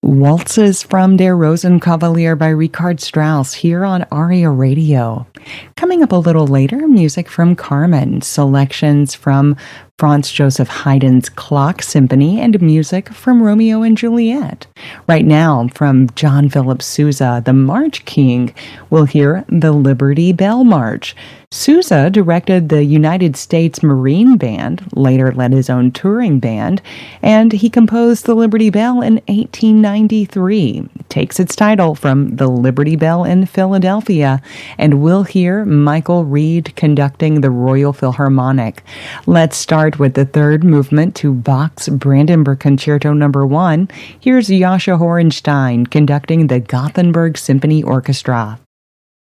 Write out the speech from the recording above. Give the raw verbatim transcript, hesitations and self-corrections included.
Waltzes from Der Rosenkavalier by Richard Strauss here on Aria Radio. Coming up a little later, music from Carmen, selections from Franz Joseph Haydn's Clock Symphony, and music from Romeo and Juliet. Right now, from John Philip Sousa, the March King, we'll hear the Liberty Bell March. Sousa directed the United States Marine Band, later led his own touring band, and he composed the Liberty Bell in eighteen ninety-three. It takes its title from the Liberty Bell in Philadelphia, and we'll hear Michael Reed conducting the Royal Philharmonic. Let's start with the third movement to Bach's Brandenburg Concerto Number One. Here's Jascha Horenstein conducting the Gothenburg Symphony Orchestra.